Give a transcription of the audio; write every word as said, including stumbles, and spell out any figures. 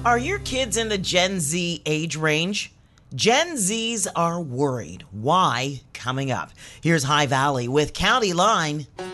Are your kids in the Gen Z age range? Gen Zs are worried. Why? Coming up. Here's High Valley with County Line.